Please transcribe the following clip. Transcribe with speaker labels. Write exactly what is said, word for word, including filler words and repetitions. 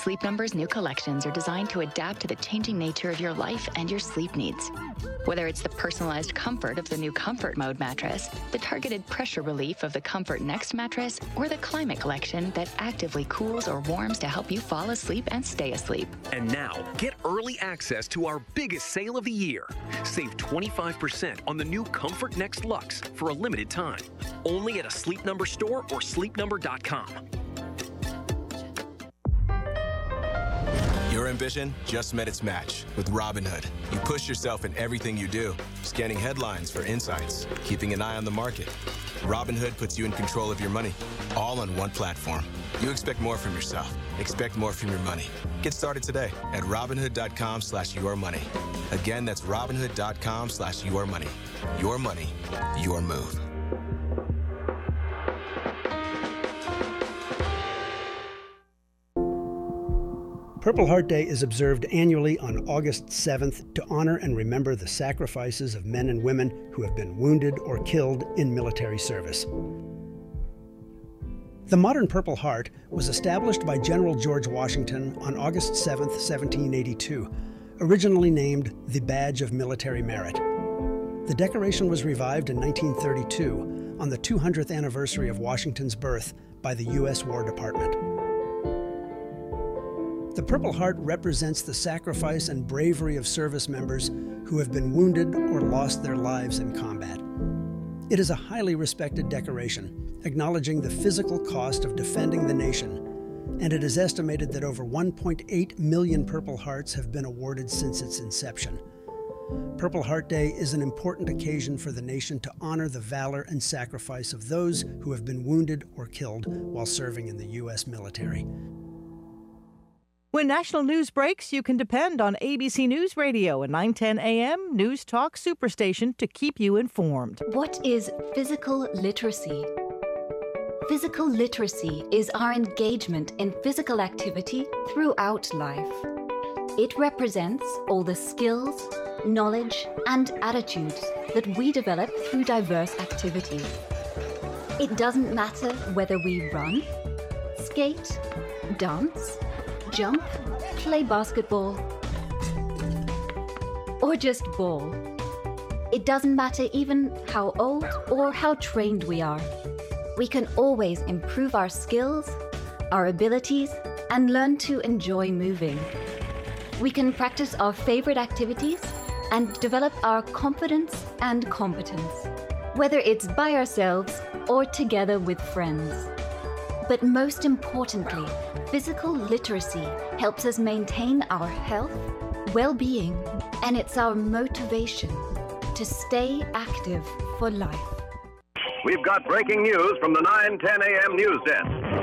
Speaker 1: Sleep Number's new collections are designed to adapt to the changing nature of your life and your sleep needs. Whether it's the personalized comfort of the new Comfort Mode mattress, the targeted pressure relief of the Comfort Next mattress, or the Climate Collection that actively cools or warms to help you fall asleep and stay asleep.
Speaker 2: And now, get early access to our biggest sale of the year. Save twenty-five percent on the new Comfort Next Luxe for a limited time. Only at a Sleep Number store or sleep number dot com.
Speaker 3: Your ambition just met its match with Robinhood. You push yourself in everything you do, scanning headlines for insights, keeping an eye on the market. Robinhood puts you in control of your money, all on one platform. You expect more from yourself. Expect more from your money. Get started today at Robinhood.com slash your money. Again, that's Robinhood.com slash your money. Your money, your move.
Speaker 4: Purple Heart Day is observed annually on August seventh to honor and remember the sacrifices of men and women who have been wounded or killed in military service. The modern Purple Heart was established by General George Washington on August seventh, seventeen eighty-two, originally named the Badge of Military Merit. The decoration was revived in nineteen thirty-two on the two hundredth anniversary of Washington's birth by the U S War Department. The Purple Heart represents the sacrifice and bravery of service members who have been wounded or lost their lives in combat. It is a highly respected decoration, acknowledging the physical cost of defending the nation, and it is estimated that over one point eight million Purple Hearts have been awarded since its inception. Purple Heart Day is an important occasion for the nation to honor the valor and sacrifice of those who have been wounded or killed while serving in the U S military.
Speaker 5: When national news breaks, you can depend on A B C News Radio and nine ten A M News Talk Superstation to keep you informed.
Speaker 6: What is physical literacy? Physical literacy is our engagement in physical activity throughout life. It represents all the skills, knowledge, and attitudes that we develop through diverse activities. It doesn't matter whether we run, skate, dance, jump, play basketball, or just ball. It doesn't matter even how old or how trained we are. We can always improve our skills, our abilities, and learn to enjoy moving. We can practice our favorite activities and develop our confidence and competence, whether it's by ourselves or together with friends. But most importantly, physical literacy helps us maintain our health, well-being, and it's our motivation to stay active for life.
Speaker 7: We've got breaking news from the nine ten A M news desk.